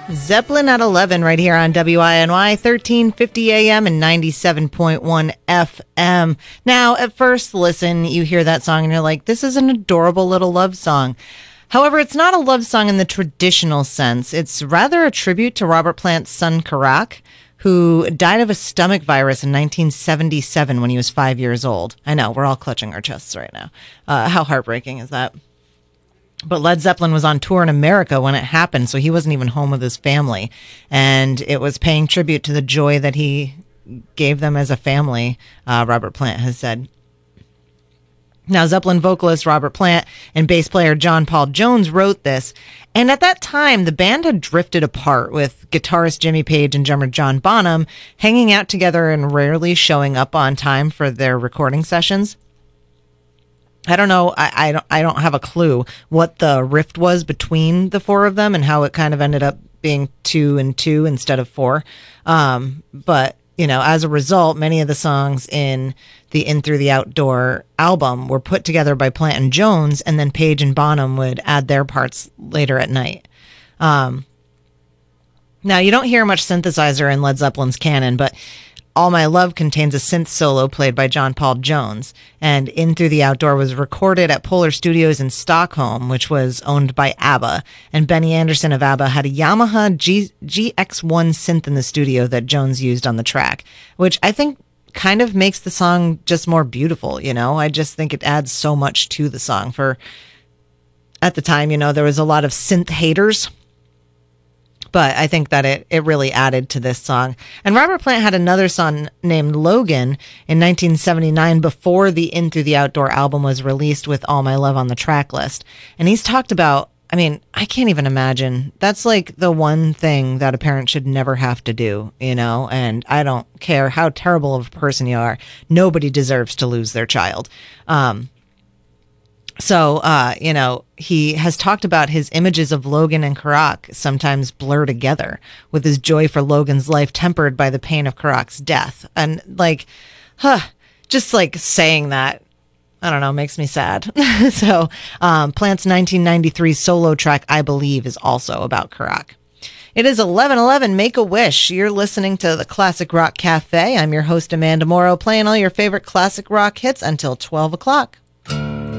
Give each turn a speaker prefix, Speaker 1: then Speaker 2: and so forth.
Speaker 1: Zeppelin at 11 right here on WINY 1350 AM and 97.1 FM. Now, at first listen, you hear that song and you're like, this is an adorable little love song. However, it's not a love song in the traditional sense. It's rather a tribute to Robert Plant's son, Karak, who died of a stomach virus in 1977 when he was 5 years old. I know, we're all clutching our chests right now. How heartbreaking is that? But Led Zeppelin was on tour in America when it happened, so he wasn't even home with his family. And it was paying tribute to the joy that he gave them as a family, Robert Plant has said. Now, Zeppelin vocalist Robert Plant and bass player John Paul Jones wrote this. And at that time, the band had drifted apart, with guitarist Jimmy Page and drummer John Bonham hanging out together and rarely showing up on time for their recording sessions. I don't know. I don't have a clue what the rift was between the four of them and how it kind of ended up being 2 and 2 instead of 4. But, you know, as a result, many of the songs in the In Through the Outdoor album were put together by Plant and Jones, and then Page and Bonham would add their parts later at night. Now, you don't hear much synthesizer in Led Zeppelin's canon, but All My Love contains a synth solo played by John Paul Jones, and In Through the Outdoor was recorded at Polar Studios in Stockholm, which was owned by ABBA, and Benny Andersson of ABBA had a Yamaha GX1 synth in the studio that Jones used on the track, which I think kind of makes the song just more beautiful, you know? I just think it adds so much to the song. At the time, you know, there was a lot of synth haters, but I think that it really added to this song. And Robert Plant had another son named Logan in 1979 before the In Through the Outdoor album was released with All My Love on the track list. And he's talked about, I mean, I can't even imagine. That's like the one thing that a parent should never have to do, you know? And I don't care how terrible of a person you are. Nobody deserves to lose their child. So, you know, he has talked about his images of Logan and Karak sometimes blur together, with his joy for Logan's life tempered by the pain of Karak's death. And like, just like saying that, I don't know, makes me sad. So, Plant's 1993 solo track, I Believe, is also about Karak. It is 11:11. Make a wish. You're listening to the Classic Rock Cafe. I'm your host, Amanda Morrow, playing all your favorite classic rock hits until 12 o'clock.